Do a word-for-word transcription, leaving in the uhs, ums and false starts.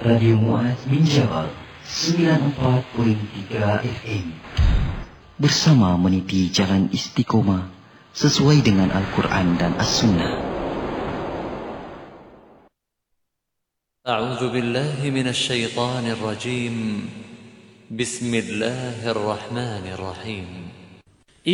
Radio Muaz bin Jabal sembilan puluh empat perpuluhan tiga F M. Bersama meniti jalan istiqomah sesuai dengan Al-Quran dan As-Sunnah. A'udzu billahi minasy syaithanir rajim. Bismillahirrahmanirrahim.